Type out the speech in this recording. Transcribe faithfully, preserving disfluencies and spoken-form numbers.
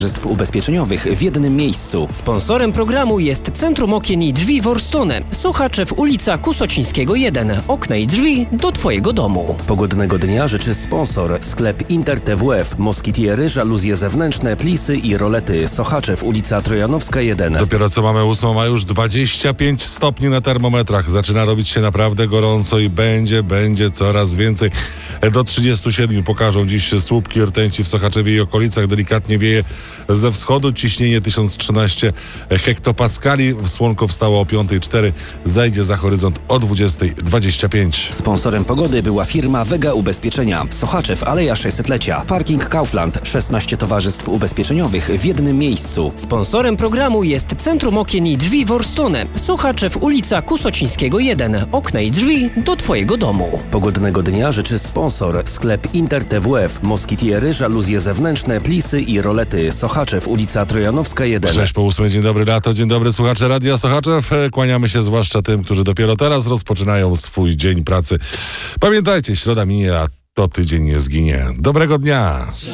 ubezpieczeniowych w jednym miejscu. Sponsorem programu jest Centrum Okien i Drzwi Worstone. Sochaczew, ulica Kusocińskiego jeden. Okna i drzwi do Twojego domu. Pogodnego dnia życzy sponsor. Sklep Inter T W F. Moskitiery, żaluzje zewnętrzne, plisy i rolety. Sochaczew, ulica Trojanowska jeden. Dopiero co mamy ósmą, a już dwadzieścia pięć stopni na termometrach. Zaczyna robić się naprawdę gorąco i będzie, będzie coraz więcej. Do trzydziestu siedmiu pokażą dziś słupki rtęci w Sochaczewie i okolicach. Delikatnie wieje ze wschodu. Ciśnienie tysiąc trzynaście hektopaskali. Słonko wstało o piątej cztery. Zajdzie za horyzont o dwudziestej dwadzieścia pięć. Sponsorem pogody była firma Vega Ubezpieczenia. Sochaczew, Aleja sześćsetlecia. Parking Kaufland. szesnaście towarzystw ubezpieczeniowych w jednym miejscu. Sponsorem programu jest Centrum Okien i Drzwi Worstone. Sochaczew, ulica Kusocińskiego jeden. Okna i drzwi do Twojego domu. Pogodnego dnia życzy sponsor. Sklep Inter T W F. Moskitiery, żaluzje zewnętrzne, plisy i rolety. Sochaczew, ulica Trojanowska jeden. Sześć po ósmej. Dzień dobry lato, dzień dobry słuchacze Radia Sochaczew. Kłaniamy się zwłaszcza tym, którzy dopiero teraz rozpoczynają swój dzień pracy. Pamiętajcie, środa minie, a to tydzień nie zginie. Dobrego dnia!